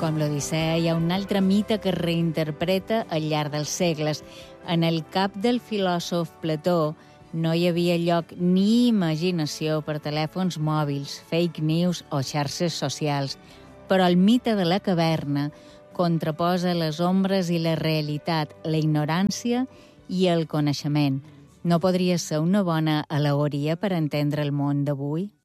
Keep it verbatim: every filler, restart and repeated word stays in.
com l'Odissea, hi ha un altre mite que es reinterpreta al llarg dels segles. En el cap del filòsof Plató no hi havia lloc ni imaginació per telèfons mòbils, fake news o xarxes socials. Però el mite de la caverna contraposa les ombres i la realitat, la ignorància i el coneixement. No podria ser una bona al·legoria per entendre el món d'avui?